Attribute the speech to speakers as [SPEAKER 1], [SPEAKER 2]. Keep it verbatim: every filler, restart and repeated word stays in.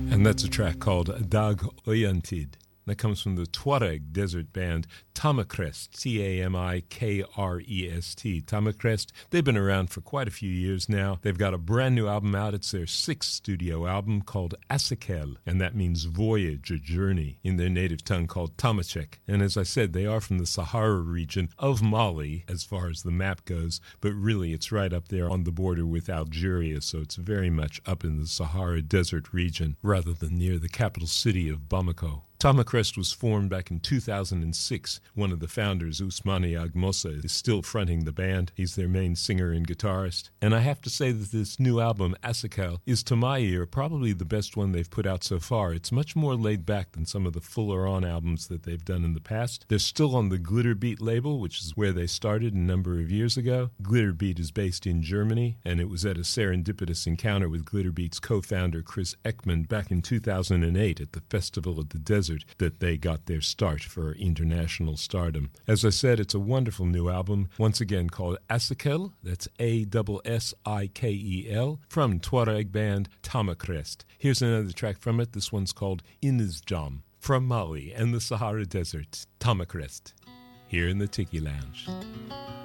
[SPEAKER 1] And that's a track called Dag Oyantid. That comes from the Tuareg desert band Tamakrest, T A M I K R E S T. Tamakrest, they've been around for quite a few years now. They've got a brand new album out. It's their sixth studio album called Asakel, and that means voyage or journey in their native tongue called Tamashek. And as I said, they are from the Sahara region of Mali as far as the map goes, but really it's right up there on the border with Algeria, so it's very much up in the Sahara Desert region rather than near the capital city of Bamako. Tamakrest was formed back in two thousand six. One of the founders, Ousmane Agmosa, is still fronting the band. He's their main singer and guitarist. And I have to say that this new album, Asakel, is to my ear probably the best one they've put out so far. It's much more laid back than some of the fuller-on albums that they've done in the past. They're still on the Glitterbeat label, which is where they started a number of years ago. Glitterbeat is based in Germany, and it was at a serendipitous encounter with Glitterbeat's co-founder Chris Ekman back in two thousand eight at the Festival of the Desert that they got their start for international stardom. As I said, it's a wonderful new album, once again called Asakel, that's A S S I K E L, from Tuareg band Tamakrest. Here's another track from it. This one's called Inizjam, from Mali and the Sahara Desert, Tamakrest, here in the Tiki Lounge.